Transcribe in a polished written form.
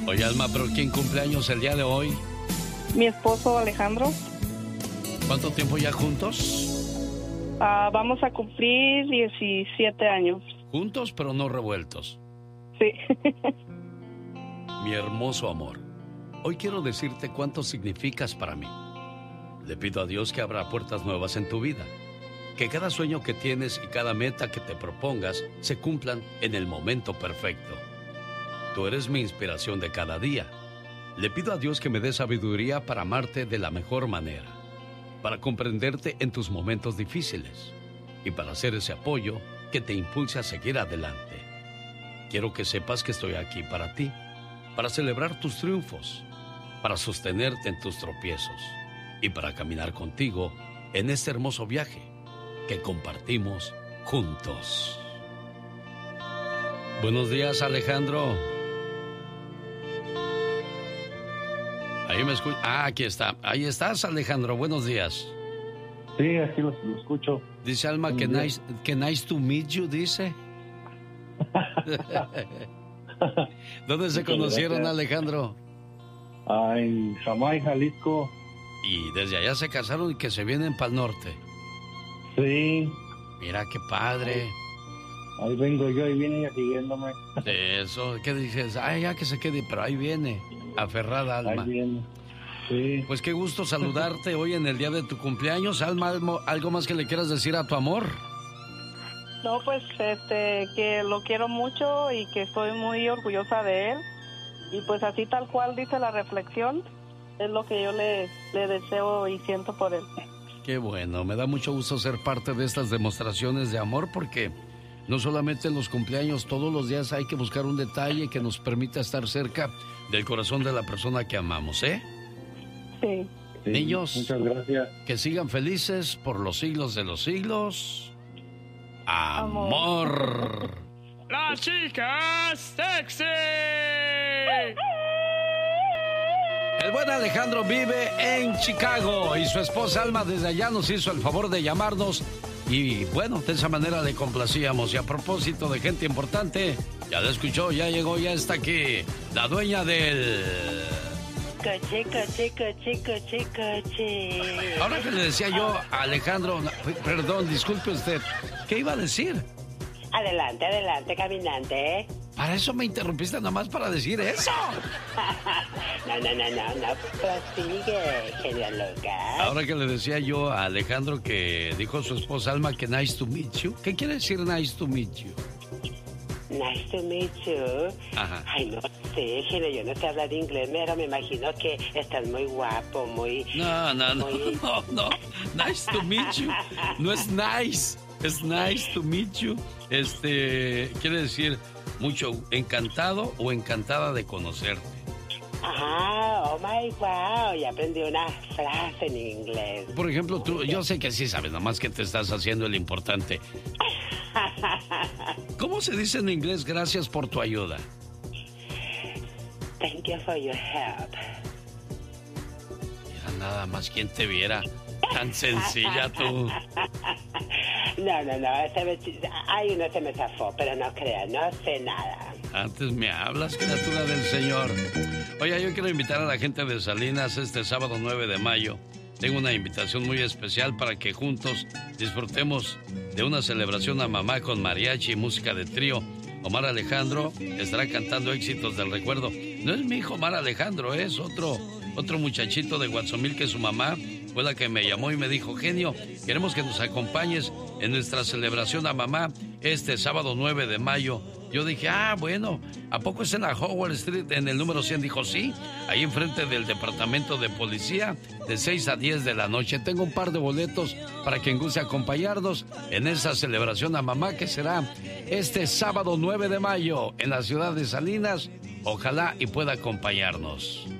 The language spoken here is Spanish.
Oye, Alma, ¿pero quién cumple años el día de hoy? Mi esposo Alejandro. ¿Cuánto tiempo ya juntos? Vamos a cumplir 17 años. Juntos, pero no revueltos. Sí. Mi hermoso amor, hoy quiero decirte cuánto significas para mí. Le pido a Dios que abra puertas nuevas en tu vida. Que cada sueño que tienes y cada meta que te propongas se cumplan en el momento perfecto. Tú eres mi inspiración de cada día. Le pido a Dios que me dé sabiduría para amarte de la mejor manera, para comprenderte en tus momentos difíciles y para hacer ese apoyo que te impulse a seguir adelante. Quiero que sepas que estoy aquí para ti, para celebrar tus triunfos, para sostenerte en tus tropiezos y para caminar contigo en este hermoso viaje que compartimos juntos. Buenos días, Alejandro. Ahí me escucha. Aquí está. Ahí estás, Alejandro. Buenos días. Sí, aquí lo escucho. Dice Alma que nice to meet you, dice. ¿Dónde se conocieron, Alejandro? En Jamay, Jalisco. Y desde allá se casaron y que se vienen para el norte. Sí. Mira qué padre. Ahí vengo yo y viene ella siguiéndome. Eso, ¿qué dices? Ay, ya que se quede, pero ahí viene. Aferrada, Alma. Ahí viene. Sí. Pues qué gusto saludarte hoy en el día de tu cumpleaños. Alma, ¿algo más que le quieras decir a tu amor? No, pues que lo quiero mucho y que estoy muy orgullosa de él. Y pues así tal cual dice la reflexión, es lo que yo le deseo y siento por él. Qué bueno, me da mucho gusto ser parte de estas demostraciones de amor porque no solamente en los cumpleaños, todos los días hay que buscar un detalle que nos permita estar cerca del corazón de la persona que amamos, ¿eh? Sí. Niños, muchas gracias. Que sigan felices por los siglos de los siglos. Amor. ¡Las chicas sexy! El buen Alejandro vive en Chicago y su esposa Alma desde allá nos hizo el favor de llamarnos y bueno, de esa manera le complacíamos. Y a propósito de gente importante, ya la escuchó, ya llegó, ya está aquí, la dueña del... Coche. Ahora que le decía yo a Alejandro, perdón, disculpe usted, ¿qué iba a decir? Adelante, caminante. Para eso me interrumpiste nomás para decir eso. No, prosigue, genio loca. Ahora que le decía yo a Alejandro que dijo su esposa Alma que nice to meet you, ¿qué quiere decir nice to meet you? Nice to meet you. Ajá. Ay, no sé, genio, yo no sé hablar inglés, pero me imagino que estás muy guapo, muy... No. Nice to meet you. No es nice. Es nice to meet you. Quiere decir mucho encantado o encantada de conocerte. Ajá, oh my wow, ya aprendí una frase en inglés. Por ejemplo, tú, yo sé que sí sabes, nomás que te estás haciendo el importante. ¿Cómo se dice en inglés gracias por tu ayuda? Thank you for your help. Mira, nada más quien te viera. Tan sencilla tú. No, hay uno se me zafó, pero no creas, no sé nada. Antes me hablas, criatura del Señor. Oye, yo quiero invitar a la gente de Salinas este sábado 9 de mayo. Tengo una invitación muy especial para que juntos disfrutemos de una celebración a mamá con mariachi y música de trío. Omar Alejandro estará cantando éxitos del recuerdo. No es mi hijo Omar Alejandro, es otro muchachito de Guatzomil que su mamá fue la que me llamó y me dijo, genio, queremos que nos acompañes en nuestra celebración a mamá este sábado 9 de mayo. Yo dije, bueno, ¿a poco es en la Howard Street en el número 100? Dijo, sí, ahí enfrente del departamento de policía de 6 a 10 de la noche. Tengo un par de boletos para quien guste acompañarnos en esa celebración a mamá que será este sábado 9 de mayo en la ciudad de Salinas. Ojalá y pueda acompañarnos.